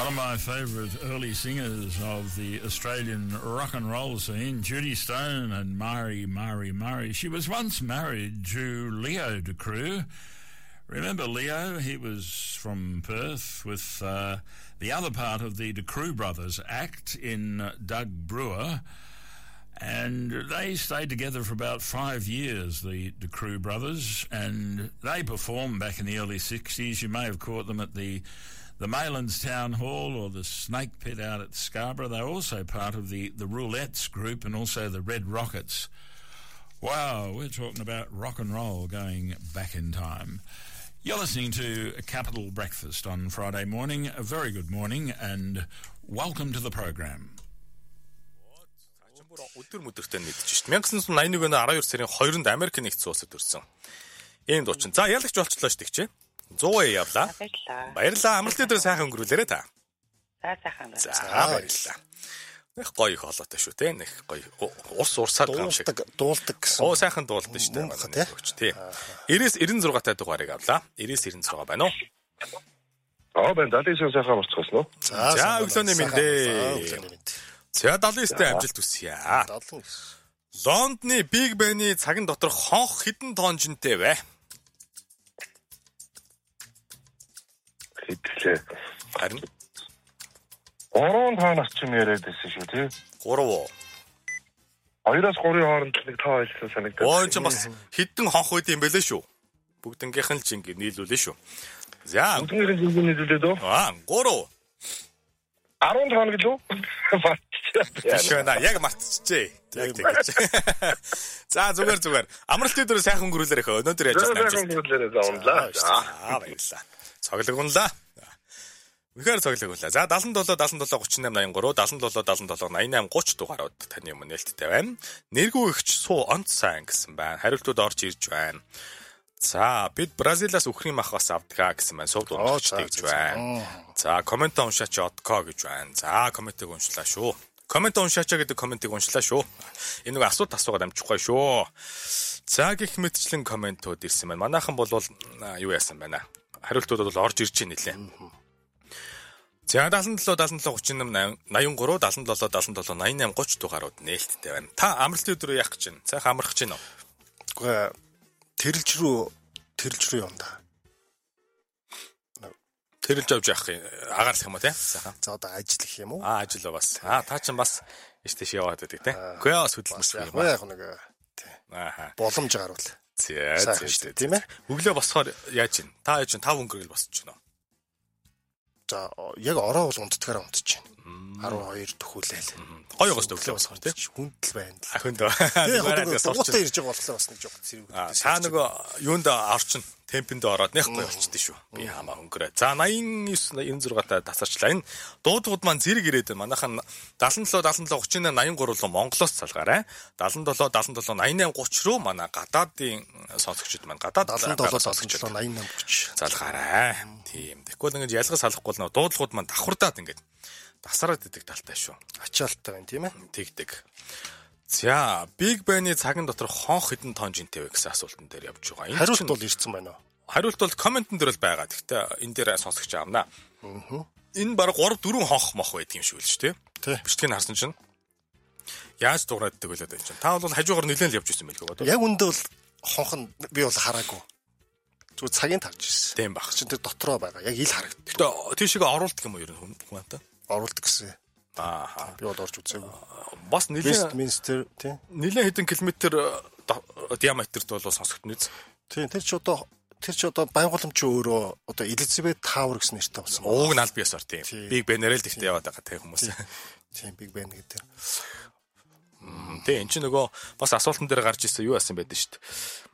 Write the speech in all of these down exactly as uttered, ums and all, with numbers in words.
One of my favourite early singers of the Australian rock and roll scene, Judy Stone and Mari Mari Murray. She was once married to Leo De Croo. Remember Leo? He was from Perth with uh, the other part of the De Croo Brothers act in uh, Doug Brewer. And they stayed together for about five years, the De Croo Brothers, and they performed back in the early sixties. You may have caught them at the the Maylands Town Hall or the Snake Pit out at Scarborough. They're also part of the, the Roulettes group and also the Red Rockets. Wow, we're talking about rock and roll going back in time. You're listening to Capital Breakfast on Friday morning. A very good morning and welcome to the program. Өдөр мөдөртэй нэгдэж шít. nineteen ninety-one оны twelve сарын second-нд Америк нэгдсэн улсад төрсэн. Ийм дуучин. За ялагч болчлоо ш тэгчээ. one hundred явлаа. Баярлалаа. Амралтын дээр сайхан өнгөрүүлээрэй та. За сайхан. За баярлалаа. Нэг гоё их холоотой шүү те. Нэг гоё урс урсаад байгаа юм шиг. Дуулдаг гэсэн. Оо сайхан дуулдаг шүү те. Тий. ninety-nine дугаартай дугаарыг авлаа. ninety-nine байна уу? Аа бэн далайсан сайхан урсчихсан уу? За өглөөний мэндээ. За seventy-тэй амжилт хүсье. Лондоны Big Ben-ий цагын дотор хонх хэдэн тонн жинтэй вэ? Хэдлээ. Харин three тонноос ч юм яриад байсан шүү тий. three уу? two-аас three хооронд нэг тоо хэлсэн санагдав. Оо энэ ч бас хэдэн хонх үед юм бэлээ шүү. Бүгднгийнх нь ч ингэ нийлүүлээ шүү. За бүгднгийнх нь нийлүүлээд үү? Аа three ten тонн гэлөө? Шөнө яг мартчихжээ. Яг тэгэж. За зүгээр зүгээр. Амралтын дээр сайхан өнгөрүүлээрэй хөө. Өнөөдөр яаж байна? Сайхан өнгөрүүлээрэй заавалаа. Аа баярлалаа. Цоглог унлаа. Үнэхээр цоглог унлаа. За seventy-seven seventy-seven thirty-seven seventy-seven ninety-eight thirty дугаарууд таны өмнө нээлттэй байна. Нэргүй ихч суу онц сайн гэсэн байна. Хариултууд орж ирж байна. За бид Бразилаас үхрийн мах бас авдгаа гэсэн байна. Сувд унж тэгж байна. За комент уншаач одко гэж байна. За комментиг уншлаа шүү. Комент уншаачаа гэдэг комментиг уншлаа шүү. Энэ нэг асуулт асуугаад амжихгүй шүү. За гих мэтчлэн комментууд ирсэн байна. Манайхан бол юу яасан байна? Хариултууд бол орж ирж байна нэлээ. За seventy-seven seventy-seven thirty-eight eighty-three seventy-seven ninety-eight thirty дугаарууд нээлттэй байна. Та амралтын өдрөө яах гэж байна? Цайхан амрах гэж байна уу? Үгүй тэрэлж рүү тэрэлж рүү юм да. Тэрэлж авч явах агаарлах юм уу те? Сайхан. За одоо ажил их юм уу? Аа ажил бас. Аа та ч бас ийш тийш яваад байдаг те. Үгүй ээ хөдөлмөс юм аа. Яг нэг тий. Ааха. Боломж гарвал. Зээ зээ тийм ээ. Өглөө босохоор яаж ийн? Та яаж ийн? five өнгөрөл босч гинөө. За яг ороо бол унтдгаар унтж байна. twelve төхүүлээл. Гоё гоос өглөө босохоор тий. Хүндэл байна. Ахынд. Тэгээд дугуйтай ирж байгаа болохоор бас нэг жоох зэрэг. Аа та нөгөө юунд орчин темпэнд ороод нэг гоё болчихдээ шүү. Би хамаа өнгөрөө. За ninety-nine ninety-six та тасарчлаа. Энэ дуудууд маань зэрэг ирээд байна. Манайхан seventy-seven seventy-seven ninety-eight thirty-nine руу Монголоос залгаарай. seventy-seven seventy-seven ninety-eight thirty руу манай гадаадын сонсогчид маань гадаад seventy-seven seventy-seven ninety-eight thirty залгаарай. Тийм. Тэгвэл ингэж ялгаж салахгүй л дуудлагууд маань давхардаад ингэж тасараад идэг талтай шүү. Ачаалттай байна тийм ээ. Тэгдэг. За, Big Ben-ий цагын дотор хонх хэдэн тонн жинтэй вэ гэсэн асуултан дээр явж байгаа. Хариулт бол ирсэн байна уу? Хариулт бол комментэн дээр л байгаа. Гэхдээ энэ дээр сонсогч аамна. Аа. Энэ баг three four хонх мох байдаг юм шиг л шүү, тий? Тий. Бичлэгийг харсан чинь яаж дуурайддаг вэ гэдэг чинь. Та бол хажуугаар нэлээд л явж ирсэн байлгүй одоо. Яг үндэ бол хонх нь би бол хараагүй. Зүгээр цагийн тавьж ирсэн. Тийм баг. Чи тэр дотроо байгаа. Яг ил харагд. Гэхдээ тийшээ оруулдаг юм уу ер нь хүн та? Оруулдаг гэсэн. Аа. Би бол орж үзээгүй. Бас нэлээд Westminster тий. Нэлээд хэдэн километр диаметрт бол сонсогдно үз. Тий, тэр ч одоо тэр ч одоо байгууламж өөрөө одоо Elizabeth Tower гэсэн нэртэй болсон. Ууг нь аль биесаар тийм. Big Ben-ээр л тэгтээ яваад байгаа тийм хүмүүс. Тийм Big Ben гэдэг. Тийм эн чинь нөгөө бас асуултан дээр гарч ирсэн юу асан байдаг шүү дээ.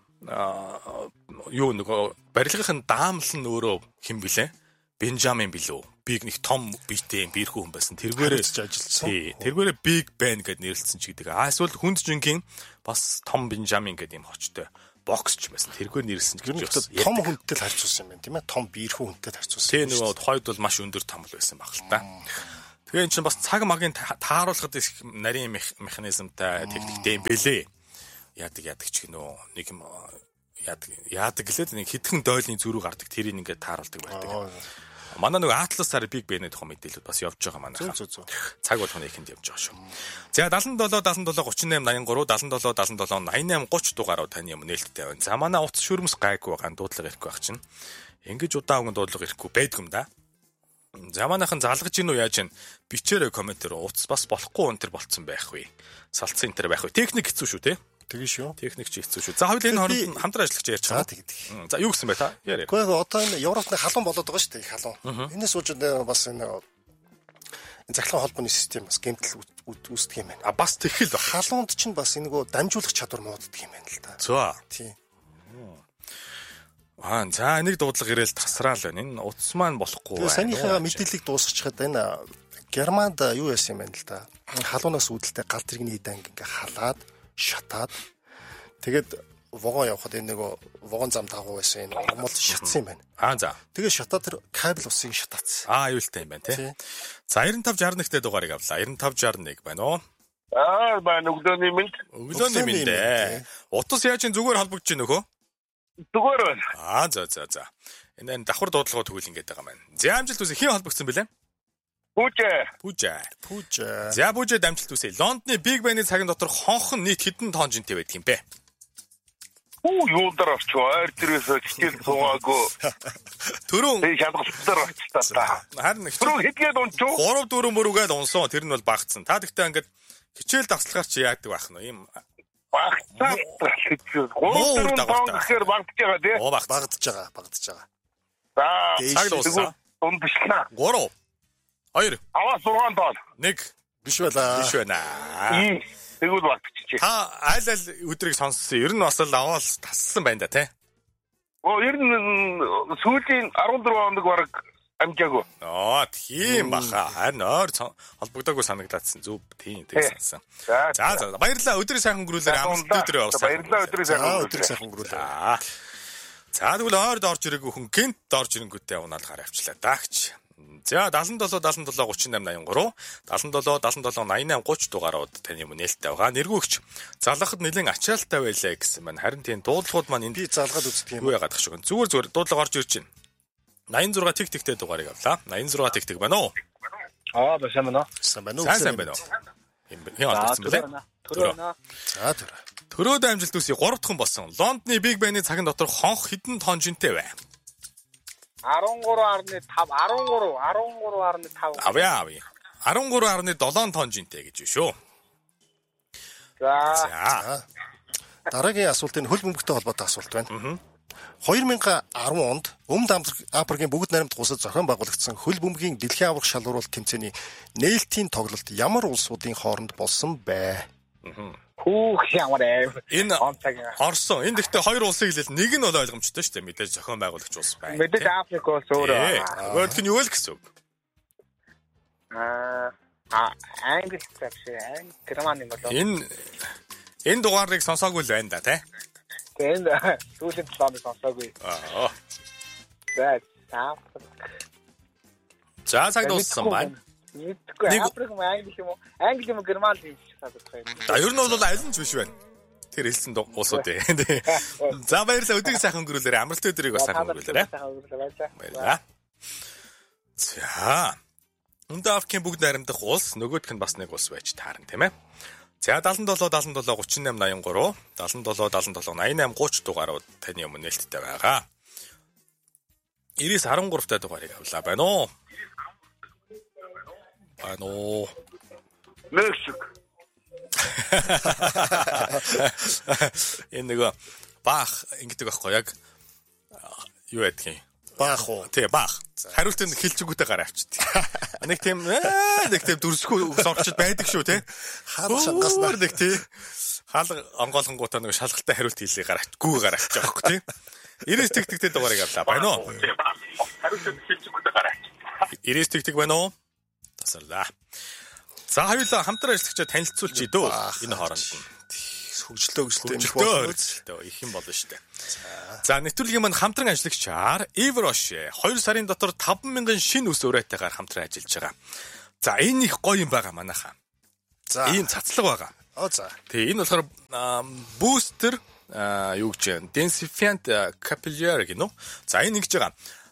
Аа юу нөгөө барилгын даамл нь өөрөө хэн блэ? Бенджамин билүү. Big нэг том биетэй биерхүү хүн байсан. Тэргээрээ ажилласан. Тий. Тэргээрээ Big Ben гэдээ нэрлэлсэн ч гэдэг. Аа эсвэл хүнд жингийн бас том Бенджамин гэдэг юм хочтой боксч байсан. Тэргээр нэрлсэн ч гэж байна. Том хүнтэй л харьцуулсан юм байна тийм ээ. Том биерхүү хүнтэй харьцуулсан. Тий нөгөө хойд бол маш өндөр тамл байсан баг л та. Тэгээ эн чинь бас цаг магийн тааруулахад их нарийн механизмтай техниктэй юм бэлээ. Яадаг яадаг ч гинөө нэг юм яадаг яадаг гэлээд нэг хитгэн дойлын зүрүү гардаг тэрийг ингээд тааруулдаг байдаг. Манай нөгөө Atlas-аар Big Ben-ийн тухай мэдээлэл бас явж байгаа манай. Зөв зөв зөв. Цаг болгоны ихэнд явж байгаа шүү. За seventy-seven seventy-seven thirty-eight eighty-seven seventy-seven ninety-eight thirty дугаараа таны юм нээлттэй байна. За манай утас шүрмс гайгүй байгаа дуудлага ирэхгүй байх чинь. Ингэж удаан өнгө дуудлага ирэхгүй байдаг юм да. За манайхан залгаж ийн үү яаж ийн бичээрэй комментээр утас бас болохгүй энэ төр болцсон байх вэ. Салцсан энэ төр байх вэ. Техник хэцүү шүү те. Тэгээ шүү. Техник ч хэцүү шүү. За хоёул энэ хооронд хамтран ажиллаж ярьж байгаа. За тэг тэг. За юу гэсэн бэ та? Яриа. Гэхдээ одоо энэ Европны халуун болоод байгаа шүү дээ, халуун. Энэс ууж бас энэ энэ захлын холбооны систем бас гэмтэл үүсдэг юм байна. А бас тэхэл баг. Халуунд чинь бас энэгөө дамжуулах чадвар мууддаг юм байна л да. За. Тийм. Аа, за энийг дуудлага ирээл тасраал байна. Энэ утас маань болохгүй байна. Санийхаа мэдээллийг дуусгачихад энэ Германд юу яасан юм байна л да. Халуунаас үүдэлтэй гал тэрэгний данг ингээ халаад шатаад тэгээд вогон явхад энэ нөгөө вогон зам дагуу байсан энэ ормол шатсан юм байна. Аа за. Тэгээд шатаад тэр кабель усыг шатаацсан. Аа аюултай юм байна тий. За ninety-five sixty-one-тэй дугаарыг авлаа. ninety-five sixty-one байна уу? Аа байна өглөөний мэнд. Өглөөний мэнд ээ. Утас яаж ин зүгээр холбогдож байна нөхөө? Зүгээр байна. Аа за за за. Энэ давхар дуудлагууд тэгвэл ингэж байгаа маань. За амжилт үсэ хэн холбогдсон бэлээ? Пүүжээ. Пүүжээ. Пүүжээ. За пүүжээ дамжилт үсэ. Лондоны Big Ben-ийн цагийн дотор хонхон нийт хэдэн тонн жинтэй байдаг юм бэ? Оо юу дараа очоо айр дээрээс хичээл суугаагүй. Төрөө би шалгалтаар очтаа та. Харин Төрөө хэдгээд унчуу? three four мөрөгээд унсан. Тэр нь бол багцсан. Та тэгтээ ингээд хичээл давслагаар чи яадаг байх нь юм. Багцсан. three four гэхээр багтж байгаа тий. Оо багтж байгаа, багтж байгаа. За цаг дууссан. Дундчлаа. three two Аваа сix тонн. one биш байлаа. биш байна. Тэгвэл багтчихжээ. Та аль аль өдрийг сонссон. Ер нь бас л аваад тассан байна да тий. Оо ер нь сүүлийн fourteen хоног бараг амжаагүй. Аа тийм баха. Харин ойр холбогдоогүй санагдаадсан. Зүг тийм тийм сансан. За за баярлалаа. Өдрийг сайхан өнгөрүүлээрэй. Амжилт өдрөө явуулсан. Баярлалаа. Өдрийг сайхан өдрийг сайхан өнгөрүүлээрэй. За тэгвэл ойрд орж ирээгүй хүн гинт орж ирэнгүүтээ унаал гараа авчлаа даагч. За seventy-seven seventy-seven thirty-eight thirty-seven ninety-eight thirty дугаарууд таны юм нээлттэй байгаа. Нэргүйгч залгахад нэлээд ачаалттай байлаа гэсэн маань. Харин тийм дуудлагууд маань энд би залгаад үздэг юм. Юу яагаад гэх шиг. Зүгээр зүгээр дуудлага орж ирж байна. ninety-six тик тиктэй дугаарыг авлаа. ninety-six тик тик байна уу? Аа сайн байна уу? Сайн байна уу? Сайн байна уу? Юм яа алдсан бэ? Төрөө байна. За төрөө. Төрөөд амжилт үсий three дахь болсон. Лондоны Big Ben-ийн цагийн дотор хонх хэдэн тонн жинтэй вэ? thirteen point five thirteen point five Авъя авъя. thirteen point seven тонн жинтэй гэж шүү. За. За. Дараагийн асуултын хөл бөмбөгтэй холбоотой асуулт байна. twenty ten онд Өмнөд Африкийн бүгд найрамдах улсад зохион байгуулагдсан хөл бөмбөгийн дэлхийн аварга шалгуулалт тэмцээний нээлтийн тоглолт ямар улсуудын хооронд болсон бэ? Хүүх ямар аав. Энэ Орсон. Энд ихтэй хоёр улсыг хэлэл нэг нь бол ойлгомжтой шүү дээ. Мэдээж зохион байгуулагч улс байна. Мэдээж Африк улс өөрөө. Өөрөлд нь юу л гэсэн үг? Аа, Англи тавшаа, Англи Германы болоо. Энэ энэ дугаарыг сонсоогүй л байна да, тий? Тэгээд сүүлийн талааны сонсоогүй. Аа. За, за. За цаг дууссан байна. Мэдгүй Африк юм Англи юм уу? Англи юм Герман юм шиг санагдах юм. За ер нь бол аль нь ч биш байна. Тэр хэлсэн улсууд ээ. За баярлалаа. Өдрийг сайхан өнгөрүүлээрэй. Амралтын өдрийг бас сайхан өнгөрүүлээрэй. Баярлалаа. За. Өмнөд Африкийн бүгд найрамдах улс, нөгөөх нь бас нэг улс байж таарна, тийм ээ. За seventy-seven seventy-seven thirty-eight eighty-three seventy-seven ninety-eight thirty дугаарууд таны өмнө нээлттэй байгаа. ninety-nine thirty-three та дугаарыг авлаа байна уу? Байна уу? Мексик. Энэ нэг баах ингэдэг байхгүй яг юу ядгийг баах уу? Тий, баах. Хариултыг хэлчихгүйтэй гараа авчихдээ. Нэг тийм нэг тийм дүрсгүй сорчд байдаг шүү, тий. Хаалга шангаснаар нэг тий. Хаалга онгоолонгуудаа нэг шалгалтай хариулт хэлээ гараа авчихгүй гараа авчих байхгүй тий. ninety тик тиктэй дугаарыг авлаа. Байна уу? Хариултыг хэлчихгүйтэй гараа авчих. ninety тик тик байна уу? Тасаллаа. За хоёулаа хамтран ажиллагчаа танилцуулчих дөө. Энэ хооронд нь. Хөгжлөө хөгжлөө хөгжлөө их юм болно шүү дээ. За нэвтрүүлгийн маань хамтран ажиллагчаар Иврош two сарын дотор five thousand шинэ үс урайтайгаар хамтран ажиллаж байгаа. За энэ их гоё юм байгаа манайхаа. За ийм цацлаг байгаа. Оо за. Тэгээ энэ болохоор бустер юу гэж вэ? Densifiant capillary гинөө. За энэ ингэж байгаа.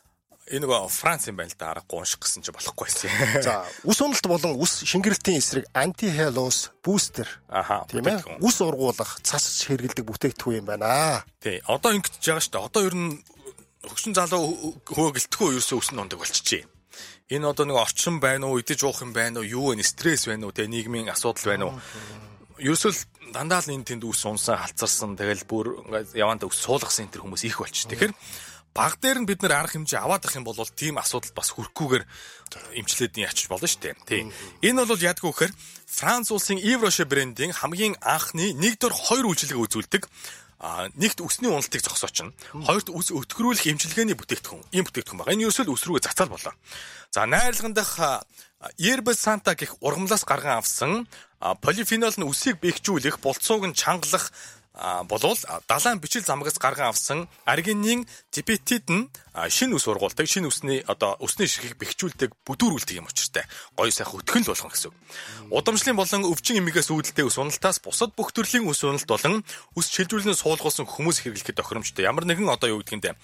Энэ нөгөө Франц юм байна л да аргагүй унших гэсэн чи болохгүй байсан. За, ус уналт болон ус шингэрэлтийн эсрэг анти-хелос бустер. Аха. Тийм ээ. Ус ургуулах, цас хэргэлдэг бүтээгдэхүүн юм байна. Тий. Одоо ингэж байгаа шүү дээ. Одоо ер нь хөгшин залуу хөөгөлтгөө ерөөсөө ус нь ундаг болчихжээ. Энэ одоо нэг орчин байна уу, идэж уух юм байна уу, юу вэ, стресс байна уу, тэгээ нийгмийн асуудал байна уу? Ерөөсөө дандаа л энэ тэнд ус унсан, халцарсан, тэгэл бүр ингээд явандаа ус суулгасан энэ төр хүмүүс их болчих. Тэгэхээр баг дээр нь бид нэр арга хэмжээ аваад ах юм бол тийм асуудал бас хүрхгүйгээр эмчлээд ячиж болно шүү дээ. Тий. Энэ бол яадгүй гэхээр Франц улсын Yves Rocher брендийн хамгийн анхны нэг дор хоёр үйлчилгээ үзүүлдэг а нэгт өсний уналтыг зогсооч нь хоёрт ус өтгөрүүлэх эмчилгээний бүтээгдэхүүн ийм бүтээгдэхүүн байгаа. Энэ ерөөсөө ус рүү цацаал болоо. За найрлаган дах Herbes Santa гэх ургамлаас гарган авсан полифенол нь үсийг бэхжүүлэх, болцоог нь чангалах болвол далайн бичил замгаас гарган авсан аргинин типетид нь шинэ ус ургуулдаг, шинэ усны одоо усны ширхэг бэхжүүлдэг, бүдүүрүүлдэг юм учиртай. Гоё сайхан өтгөн л болгоно гэсэн үг. Удамшлын болон өвчин эмигээс үүдэлтэй ус уналтаас бусад бүх төрлийн ус уналт болон ус шилжүүлэн суулгуулсан хүмүүс хэрэглэхэд тохиромжтой. Ямар нэгэн одоо юу гэдгийг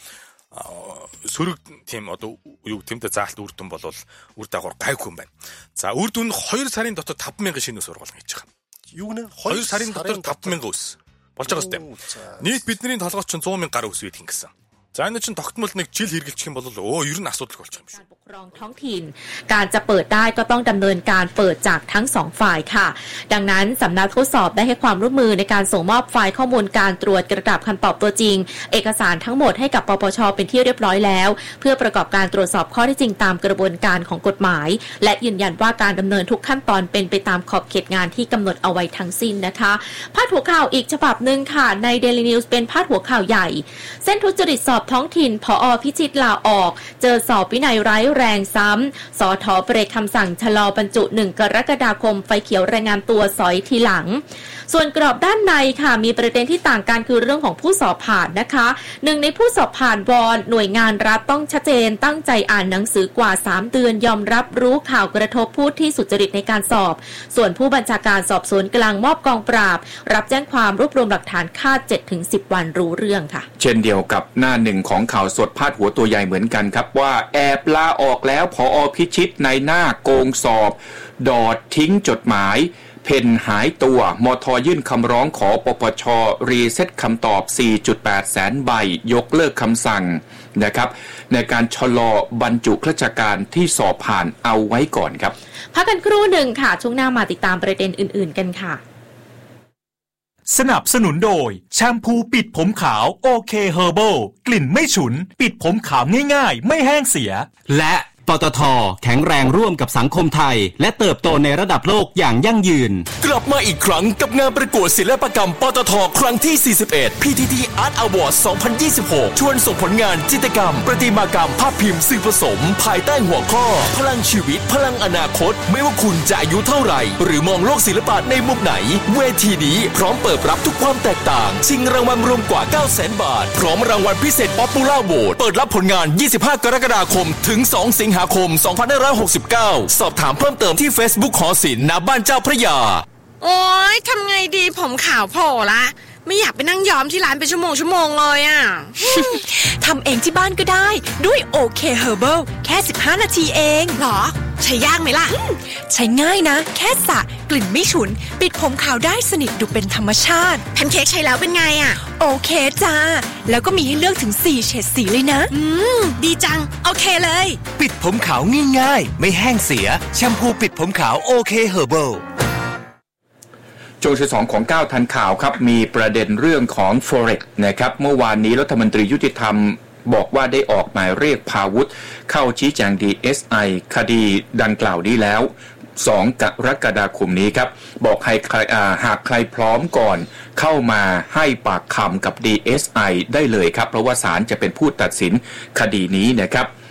сөрөг тийм одоо юу гэмтэ заалт үр дүн болвол үр дагавар гайгүй юм байна. За үр дүн хоёр сарын дотор таван мянган шинэ ус ургуулна гэж байгаа. Юу нэ хоёр сарын дотор таван мянган ус болж байгаа сте. Нийт бидний толгойч чинь сто мянга гаруй ус үйдэг гэсэн. За энэ чинь тогтмол нэг жил хэрэгжилчих юм бол өө ер нь асуудал болчих юм шүү. ปกครองท้องถิ่นการจะเปิดได้ก็ต้องดำเนินการเปิดจากทั้งสองฝ่ายค่ะดังนั้นสำนักทดสอบได้ให้ความร่วมมือในการส่งมอบไฟล์ข้อมูลการตรวจกระดับคำตอบตัวจริงเอกสารทั้งหมดให้กับปปช.เป็นที่เรียบร้อยแล้วเพื่อประกอบการตรวจสอบข้อเท็จจริงตามกระบวนการของกฎหมายและยืนยันว่าการดำเนินทุกขั้นตอนเป็นไปตามขอบเขตงานที่กำหนดเอาไว้ทั้งสิ้นนะคะพาดหัวข่าวอีกฉบับนึงค่ะใน Daily News เป็นพาดหัวข่าวใหญ่เส้นทุจริตสอบท้องถิ่นผอ.พิชิตลาออกเจอสอบวินัยร้ายแรงซ้ำสท.เบรกคำสั่งชะลอบรรจุหนึ่งกรกฎาคมไฟเขียวรายงานตัวสอยทีหลังส่วนกรอบด้านในค่ะมีประเด็นที่ต่างกันคือเรื่องของผู้สอบผ่านนะคะหนึ่งในผู้สอบผ่านวอนหน่วยงานรัฐต้องชัดเจนตั้งใจอ่านหนังสือกว่าสามเดือนยอมรับรู้ข่าวกระทบผู้ที่สุจริตในการสอบส่วนผู้บัญชาการสอบสวนกลางมอบกองปราบรับแจ้งความรวบรวมหลักฐานคาด เจ็ดถึงสิบ วันรู้เรื่องค่ะเช่นเดียวกับหน้าหนึ่งของข่าวสดพาดหัวตัวใหญ่เหมือนกันครับว่าแอบลาออกแล้วผอ.พิชิตในหน้าโกงสอบดอดทิ้งจดหมายเพนหายตัวมท.ยื่นคำร้องขอปปช.รีเซ็ตคำตอบ สี่จุดแปด แสนใบยกเลิกคำสั่งนะครับในการชะลอบรรจุข้าราชการที่สอบผ่านเอาไว้ก่อนครับพักกันครู่หนึ่งค่ะช่วงหน้ามาติดตามประเด็นอื่นๆกันค่ะสนับสนุนโดยแชมพูปิดผมขาวโอเคเฮอร์เบิลกลิ่นไม่ฉุนปิดผมขาวง่ายๆไม่แห้งเสียและปตท.แข็งแรงร่วมกับสังคมไทยและเติบโตในระดับโลกอย่างยั่งยืนกลับมาอีกครั้งกับงานประกวดศิลปกรรมปตท.ครั้งที่ สี่สิบเอ็ด พี ที ที Art Awards สองพันยี่สิบหกชวนส่งผลงานจิตรกรรมประติมากรรมภาพพิมพ์สื่อผสมภายใต้หัวข้อพลังชีวิตพลังอนาคตไม่ว่าคุณจะอายุเท่าไหร่หรือมองโลกศิลปะในมุมไหนเวทีนี้พร้อมเปิดรับทุกความแตกต่างชิงรางวัลรวมกว่า เก้าแสน บาทพร้อมรางวัลพิเศษ Popular Vote เปิดรับผลงานยี่สิบห้ากรกฎาคมถึงสองสิงหาคมสองพันห้าร้อยหกสิบเก้าสอบถามเพิ่มเติมที่ Facebook หอศิลป์ณบ้านเจ้าพระยาโอ๊ยทำไงดีผมขาวโผล่ละไม่อยากไปนั่งย้อมที่ร้านเป็นชั่วโมงชั่วโมงเลยอ่ะทำเองที่บ้านก็ได้ด้วยโอเคเฮอร์เบิลแค่สิบห้านาทีเองหรอใช้ยากไหมล่ะใช้ง่ายนะแค่สระกลิ่นไม่ฉุนปิดผมขาวได้สนิทดูเป็นธรรมชาติแพนเค้กใช้แล้วเป็นไงอ่ะโอเคจ้าแล้วก็มีให้เลือกถึงสี่เฉดสีเลยนะอืมดีจังโอเคเลยปิดผมขาวง่ายๆไม่แห้งเสียแชมพูปิดผมขาวโอเคเฮอร์เบิลช่วงที่สองของก้าวทันข่าวครับมีประเด็นเรื่องของ Forex นะครับเมื่อวานนี้รัฐมนตรียุติธรรมบอกว่าได้ออกหมายเรียกพาวุฒิเข้าชี้แจง ดี เอส ไอ คดีดังกล่าวนี้แล้วสองกรกฎาคมนี้ครับบอกให้ใครหากใครพร้อมก่อนเข้ามาให้ปากคำกับ ดี เอส ไอ ได้เลยครับเพราะว่าศาลจะเป็นผู้ตัดสินคดีนี้นะครับ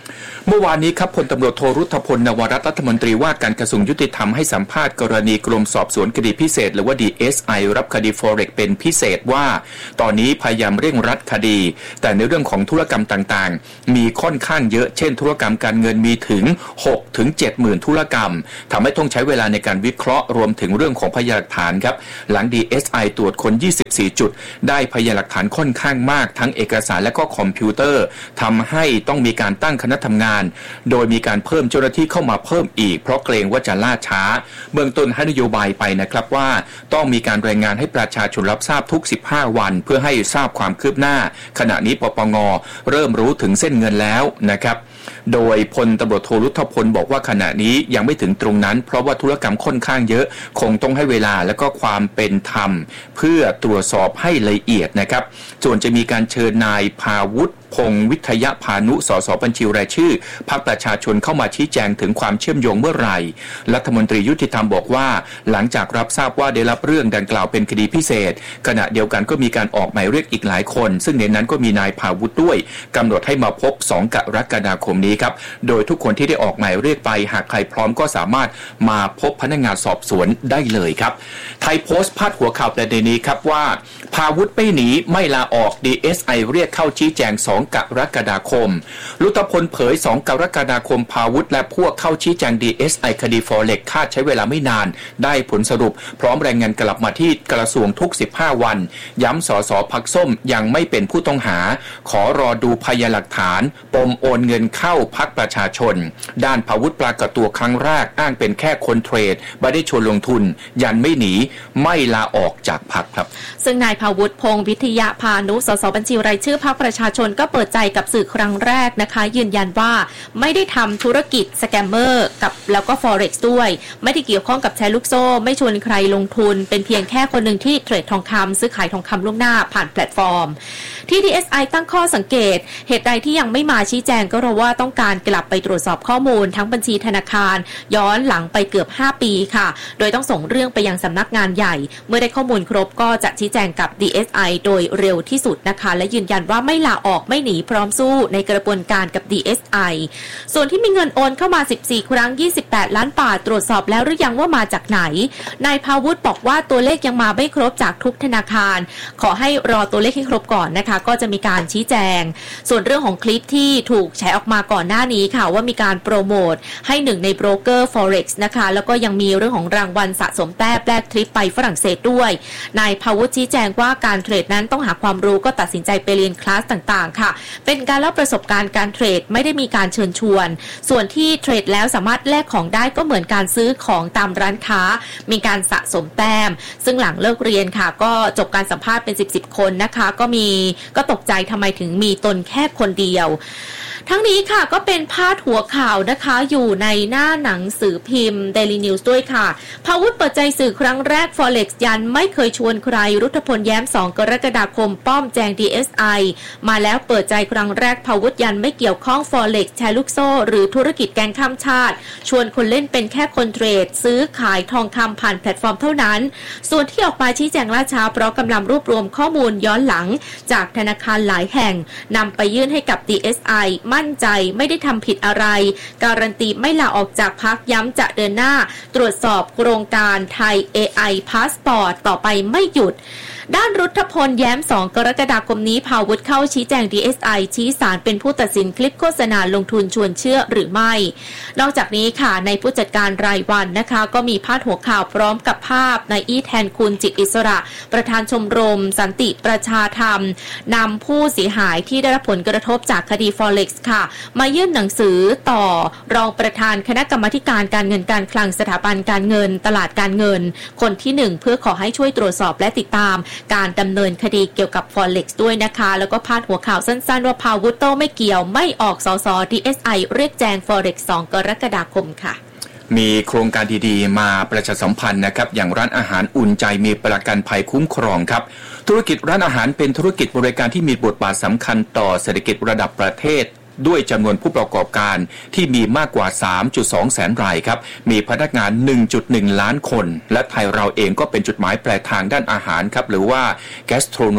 เมื่อวานนี้ครับพลตำรวจโทรุทธพลนวรัตน์รัฐมนตรีว่าการกระทรวงยุติธรรมให้สัมภาษณ์กรณีกรมสอบสวนคดีพิเศษหรือว่า ดี เอส ไอ รับคดี Forex เป็นพิเศษว่าตอนนี้พยายามเร่งรัดคดีแต่ในเรื่องของธุรกรรมต่างๆมีค่อนข้างเยอะเช่นธุรกรรมการเงินมีถึง หกถึงเจ็ดหมื่นธุรกรรมทำให้ต้องใช้เวลาในการวิเคราะห์รวมถึงเรื่องของพยานหลักฐานครับหลัง ดี เอส ไอ ตรวจคนยี่สิบสี่จุดได้พยานหลักฐานค่อนข้างมากทั้งเอกสารและก็คอมพิวเตอร์ทำให้ต้องมีการตั้งคณะทำงานโดยมีการเพิ่มเจ้าหน้าที่เข้ามาเพิ่มอีกเพราะเกรงว่าจะล่าช้าเบื้องต้นให้นโยบายไปนะครับว่าต้องมีการรายงานให้ประชาชนรับทราบทุกสิบห้าวันเพื่อให้ทราบความคืบหน้าขณะนี้ปปงเริ่มรู้ถึงเส้นเงินแล้วนะครับโดยพลตำรวจโทรุทธพลบอกว่าขณะนี้ยังไม่ถึงตรงนั้นเพราะว่าธุรกรรมค่อนข้างเยอะคงต้องให้เวลาและก็ความเป็นธรรมเพื่อตรวจสอบให้ละเอียดนะครับส่วนจะมีการเชิญนายภาวุฒิพงศ์วิทยพานุสสบัญชีรายชื่อพรรคประชาชนเข้ามาชี้แจงถึงความเชื่อมโยงเมื่อไหร่รัฐมนตรียุติธรรมบอกว่าหลังจากรับทราบว่าได้รับเรื่องดังกล่าวเป็นคดีพิเศษขณะเดียวกันก็มีการออกหมายเรียกอีกหลายคนซึ่งในนั้นก็มีนายภาวุฒิด้วยกำหนดให้มาพบสองกรกฎาคมนี้ครับโดยทุกคนที่ได้ออกหมายเรียกไปหากใครพร้อมก็สามารถมาพบพนักงานสอบสวนได้เลยครับไทยโพสต์พาดหัวข่าวประเด็นนี้ครับว่าภาวุฒิไม่หนีไม่ลาออก ดี เอส ไอ เรียกเข้าชี้แจงสองกรกฎาคมรุทธพลเผยสองกรกฎาคมภาวุฒิและพวกเข้าชี้แจง ดี เอส ไอ คดี Forex คาดใช้เวลาไม่นานได้ผลสรุปพร้อมรายงานกลับมาที่กระทรวงทุกสิบห้าวันย้ำสสพรรคส้มยังไม่เป็นผู้ต้องหาขอรอดูพยานหลักฐานปมโอนเงินเข้าพรรคประชาชนด้านภาวุฒิปรากฏตัวครั้งแรกอ้างเป็นแค่คนเทรดไม่ได้ชวนลงทุนยันไม่หนีไม่ลาออกจากพรรคครับซึ่งนายภาวุฒิพงศ์วิทยพานุสสบัญชีรายชื่อพรรคประชาชนก็เปิดใจกับสื่อครั้งแรกนะคะยืนยันว่าไม่ได้ทำธุรกิจสแกมเมอร์กับแล้วก็ Forex ด้วยไม่ได้เกี่ยวข้องกับแชร์ลูกโซ่ไม่ชวนใครลงทุนเป็นเพียงแค่คนหนึ่งที่เทรดทองคำซื้อขายทองคำล่วงหน้าผ่านแพลตฟอร์มที่ ดี เอส ไอ ตั้งข้อสังเกตเหตุใดที่ยังไม่มาชี้แจงก็เพราะว่าต้องการกลับไปตรวจสอบข้อมูลทั้งบัญชีธนาคารย้อนหลังไปเกือบห้าปีค่ะโดยต้องส่งเรื่องไปยังสำนักงานใหญ่เมื่อได้ข้อมูลครบก็จะชี้แจงกับ ดี เอส ไอ โดยเร็วที่สุดนะคะและยืนยันว่าไม่ลาออกไม่หนีพร้อมสู้ในกระบวนการกับ ดี เอส ไอ ส่วนที่มีเงินโอนเข้ามาสิบสี่ครั้งยี่สิบแปดล้านบาทตรวจสอบแล้วหรือยังว่ามาจากไหนนายภาวุฒิบอกว่าตัวเลขยังมาไม่ครบจากทุกธนาคารขอให้รอตัวเลขให้ครบก่อนนะคะก็จะมีการชี้แจงส่วนเรื่องของคลิปที่ถูกแชร์ออกมาก่อนหน้านี้ค่ะว่ามีการโปรโมทให้หนึ่งในโบรกเกอร์ Forex นะคะแล้วก็ยังมีเรื่องของรางวัลสะสมแต้มแลกทริปไปฝรั่งเศสด้วยนายภาวุฒิชี้แจงว่าการเทรดนั้นต้องหาความรู้ก็ตัดสินใจไปเรียนคลาสต่างๆค่ะเป็นการเล่าประสบการณ์การเทรดไม่ได้มีการเชิญชวนส่วนที่เทรดแล้วสามารถแลกของได้ก็เหมือนการซื้อของตามร้านค้ามีการสะสมแต้มซึ่งหลังเลิกเรียนค่ะก็จบการสัมภาษณ์เป็นสิบสิบคนนะคะก็มีก็ตกใจทำไมถึงมีตนแค่คนเดียวทั้งนี้ค่ะก็เป็นพาดหัวข่าวนะคะอยู่ในหน้าหนังสือพิมพ์ Daily News ด้วยค่ะภาวุฒิเปิดใจสื่อครั้งแรก Forex ยันไม่เคยชวนใครรุทธพลแย้มสองกรกฎาคมป้อมแจง ดี เอส ไอ มาแล้วเปิดใจครั้งแรกภาวุฒิยันไม่เกี่ยวข้อง Forex แชร์ลูกโซ่หรือธุรกิจแกงข้ามชาติชวนคนเล่นเป็นแค่คนเทรดซื้อขายทองคำผ่านแพลตฟอร์มเท่านั้นส่วนที่ออกมาชี้แจงล่าช้าเพราะกำลังรวบรวมข้อมูลย้อนหลังจากธนาคารหลายแห่งนำไปยื่นให้กับ ดี เอส ไอ มั่นใจไม่ได้ทำผิดอะไรการันตีไม่ลาออกจากพรรคย้ำจะเดินหน้าตรวจสอบโครงการไทย เอ ไอ Passport ต่อไปไม่หยุดด้านรุทธพลแย้มสองกรกฎาคมนี้ภาวุฒิเข้าชี้แจง ดี เอส ไอ ชี้ศาลเป็นผู้ตัดสินคลิปโฆษณาลงทุนชวนเชื่อหรือไม่นอกจากนี้ค่ะในผู้จัดการรายวันนะคะก็มีพาดหัวข่าวพร้อมกับภาพนายอี้แทนคุณจิตอิสระประธานชมรมสันติประชาธรรมนำผู้เสียหายที่ได้รับผลกระทบจากคดี Forex ค่ะมายื่นหนังสือต่อรองประธานคณะกรรมาธิการการเงินการคลังสถาบันการเงินตลาดการเงินคนที่หนึ่งเพื่อขอให้ช่วยตรวจสอบและติดตามการดำเนินคดีเกี่ยวกับ Forex ด้วยนะคะแล้วก็พาดหัวข่าวสั้นๆว่าภาวุฒิโต้ไม่เกี่ยวไม่ออกสส ดี เอส ไอ เรียกแจง Forex สองกรกฎาคมค่ะมีโครงการดีๆมาประชาสัมพันธ์นะครับอย่างร้านอาหารอุ่นใจมีประกันภัยคุ้มครองครับธุรกิจร้านอาหารเป็นธุรกิจบริการที่มีบทบาทสำคัญต่อเศรษฐกิจระดับประเทศด้วยจำนวนผู้ประกอบการที่มีมากกว่า สามจุดสอง แสนรายครับมีพนักงาน หนึ่งจุดหนึ่ง ล้านคนและไทยเราเองก็เป็นจุดหมายปลายทางด้านอาหารครับหรือว่า gastronomic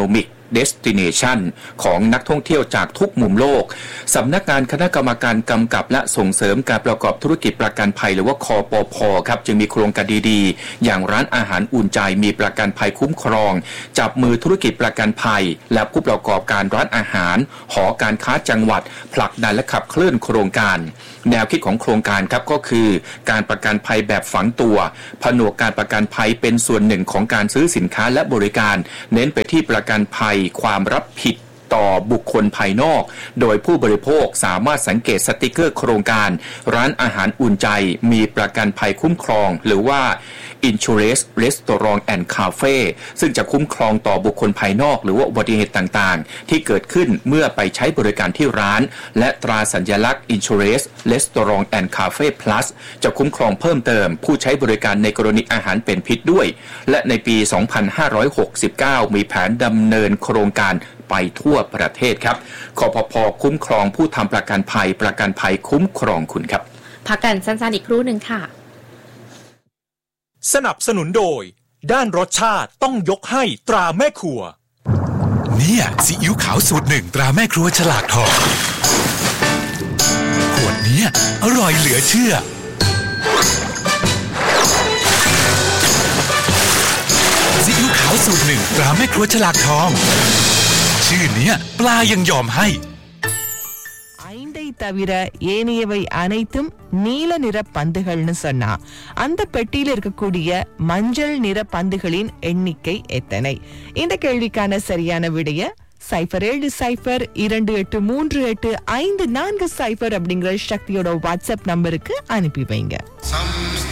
Destination ของนักท่องเที่ยวจากทุกมุมโลกสำนักงานคณะกรรมการกำกับและส่งเสริมการประกอบธุรกิจประกันภัยหรือว่าคปภ.ครับจึงมีโครงการดีๆอย่างร้านอาหารอุ่นใจมีประกันภัยคุ้มครองจับมือธุรกิจประกันภัยและผู้ประกอบการร้านอาหารหอการค้าจังหวัดผลักดันและขับเคลื่อนโครงการแนวคิดของโครงการครับก็คือการประกันภัยแบบฝังตัวผนวกการประกันภัยเป็นส่วนหนึ่งของการซื้อสินค้าและบริการเน้นไปที่ประกันภัยความรับผิดต่อบุคคลภายนอกโดยผู้บริโภคสามารถสังเกตสติกเกอร์โครงการร้านอาหารอุ่นใจมีประกันภัยคุ้มครองหรือว่า Insurance Restaurant and Cafe ซึ่งจะคุ้มครองต่อบุคคลภายนอกหรือว่าอุบัติเหตุต่างๆที่เกิดขึ้นเมื่อไปใช้บริการที่ร้านและตราสัญลักษณ์ Insurance Restaurant and Cafe Plus จะคุ้มครองเพิ่มเติมผู้ใช้บริการในกรณีอาหารเป็นพิษด้วยและในปี สองพันห้าร้อยหกสิบเก้า มีแผนดำเนินโครงการไปทั่วประเทศครับคปภ.คุ้มครองผู้ทำประกันภัยประกันภัยคุ้มครองคุณครับพักกันสั้นๆอีกครู่หนึ่งค่ะสนับสนุนโดยด้านรสชาติต้องยกให้ตราแม่ครัวเนี่ยซีอิ๊วขาวสูตรหนึ่งตราแม่ครัวฉลากทองขวดนี้อร่อยเหลือเชื่อซีอิ๊วขาวสูตรหนึ่งตราแม่ครัวฉลากทองชื่อนี้ปลายังยอมให้ ஐந்தை தவிர ஏனையவை அனைத்தும் நீல நிற பந்துகள்னு சொன்னா அந்த பெட்டியில் இருக்கக்கூடிய மஞ்சள் நிற பந்துகளின் எண்ணிக்கை எத்தனை இந்த கேள்விக்கான சரியான விடைய சைபர் ஏழு சைபர் இரண்டு எட்டு மூன்று எட்டு ஐந்து நான்கு சைபர் அப்படிங்கிற சக்தியோட வாட்ஸ்அப் நம்பருக்கு அனுப்பி வைங்க.